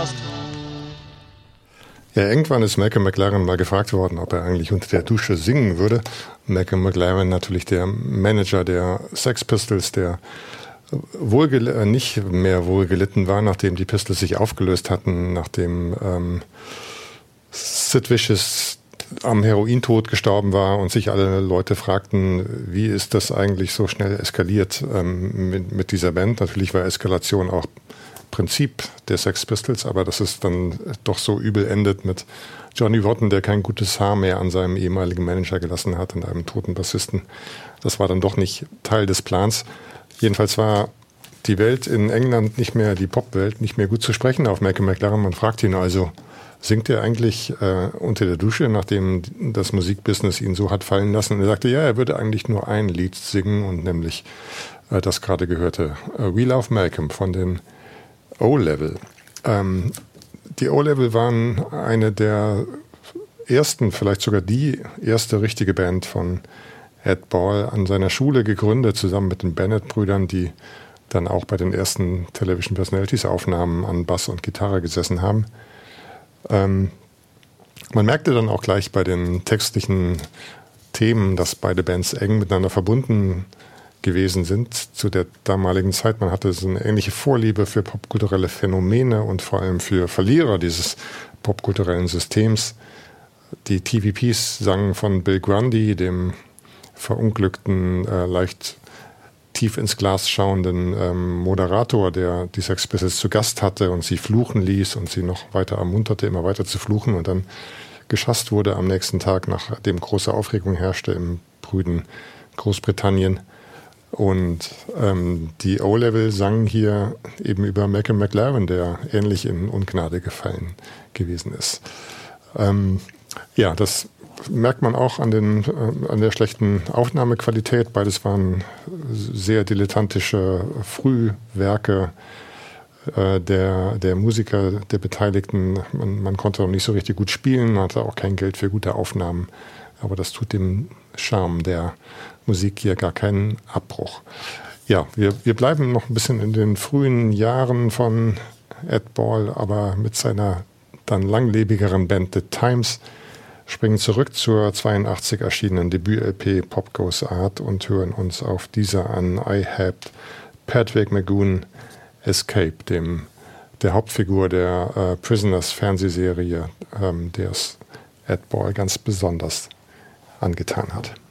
Podcast. Ja, irgendwann ist Malcolm McLaren mal gefragt worden, ob er eigentlich unter der Dusche singen würde. Malcolm McLaren, natürlich der Manager der Sex Pistols, der nicht mehr wohlgelitten war, nachdem die Pistols sich aufgelöst hatten, nachdem Sid Vicious am Herointod gestorben war und sich alle Leute fragten, wie ist das eigentlich so schnell eskaliert mit dieser Band. Natürlich war Eskalation auch Prinzip der Sex Pistols, aber dass es dann doch so übel endet mit Johnny Rotten, der kein gutes Haar mehr an seinem ehemaligen Manager gelassen hat und einem toten Bassisten. Das war dann doch nicht Teil des Plans. Jedenfalls war die Welt in England nicht mehr, die Popwelt, nicht mehr gut zu sprechen auf Malcolm McLaren. Man fragt ihn also, singt er eigentlich unter der Dusche, nachdem das Musikbusiness ihn so hat fallen lassen? Und er sagte, ja, er würde eigentlich nur ein Lied singen, und nämlich das gerade gehörte We Love Malcolm von den O-Level. Die O-Level waren eine der ersten, vielleicht sogar die erste richtige Band von Ed Ball, an seiner Schule gegründet, zusammen mit den Bennett-Brüdern, die dann auch bei den ersten Television Personalities-Aufnahmen an Bass und Gitarre gesessen haben. Man merkte dann auch gleich bei den textlichen Themen, dass beide Bands eng miteinander verbunden gewesen sind zu der damaligen Zeit. Man hatte so eine ähnliche Vorliebe für popkulturelle Phänomene und vor allem für Verlierer dieses popkulturellen Systems. Die TVPs sangen von Bill Grundy, dem verunglückten, leicht tief ins Glas schauenden Moderator, der die Sex Pistols zu Gast hatte und sie fluchen ließ und sie noch weiter ermunterte, immer weiter zu fluchen, und dann geschasst wurde am nächsten Tag, nachdem große Aufregung herrschte im brüden Großbritannien. Und die O-Level sangen hier eben über Malcolm McLaren, der ähnlich in Ungnade gefallen gewesen ist. Ja, das merkt man auch an der schlechten Aufnahmequalität. Beides waren sehr dilettantische Frühwerke der Musiker, der Beteiligten. Man konnte noch nicht so richtig gut spielen, man hatte auch kein Geld für gute Aufnahmen. Aber das tut dem Charme der Musik hier gar keinen Abbruch. Ja, wir bleiben noch ein bisschen in den frühen Jahren von Ed Ball, aber mit seiner dann langlebigeren Band The Times, springen zurück zur 82 erschienenen Debüt-LP Pop Goes Art und hören uns auf dieser an I Helped Patrick McGoon Escape, der Hauptfigur der Prisoners Fernsehserie, der es Ed Ball ganz besonders angetan hat.